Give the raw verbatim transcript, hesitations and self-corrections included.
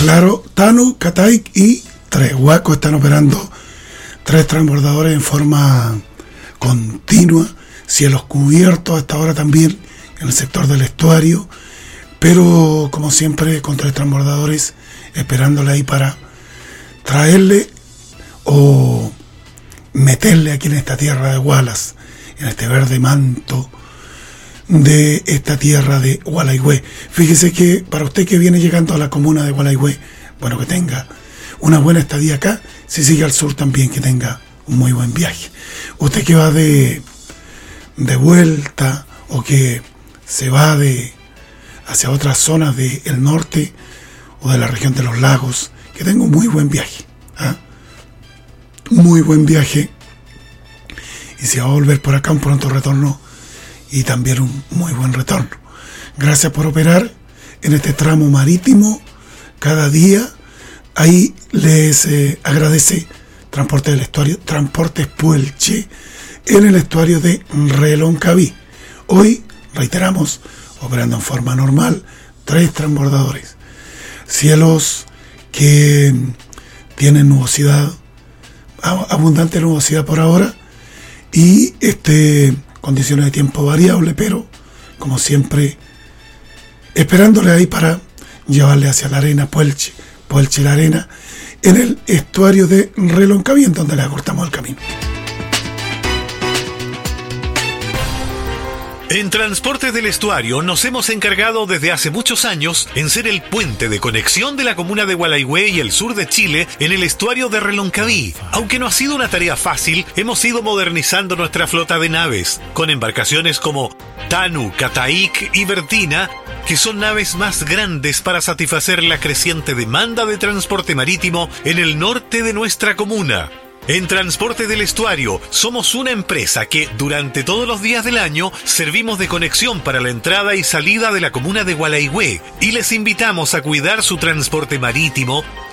Claro, Tanu, Cataic y Tres Huacos están operando tres transbordadores en forma continua, cielos cubiertos hasta ahora también en el sector del estuario, pero como siempre con tres transbordadores esperándole ahí para traerle o meterle aquí en esta tierra de Wallace, en este verde manto de esta tierra de Gualaigüe. Fíjese que para usted que viene llegando a la comuna de Gualaigüe, bueno, que tenga una buena estadía acá. Si sigue al sur también, que tenga un muy buen viaje. Usted que va de de vuelta o que se va de hacia otras zonas del norte o de la región de los lagos, que tenga un muy buen viaje, ¿eh? Muy buen viaje. Y si va a volver por acá, un pronto retorno y también un muy buen retorno. Gracias por operar en este tramo marítimo cada día. Ahí les eh, agradece Transporte del Estuario, Transportes Puelche, en el estuario de Reloncaví. Hoy, reiteramos, operando en forma normal, tres transbordadores. Cielos que tienen nubosidad, abundante nubosidad por ahora, y este condiciones de tiempo variable, pero como siempre esperándole ahí para llevarle hacia la arena Puelche, Puelche la arena, en el estuario de Reloncaví, en donde le acortamos el camino. En Transportes del Estuario nos hemos encargado desde hace muchos años en ser el puente de conexión de la comuna de Gualaigüe y el sur de Chile en el estuario de Reloncaví. Aunque no ha sido una tarea fácil, hemos ido modernizando nuestra flota de naves, con embarcaciones como Tanu, Cataic y Bertina, que son naves más grandes para satisfacer la creciente demanda de transporte marítimo en el norte de nuestra comuna. En Transporte del Estuario somos una empresa que durante todos los días del año servimos de conexión para la entrada y salida de la comuna de Gualaigüe y les invitamos a cuidar su transporte marítimo,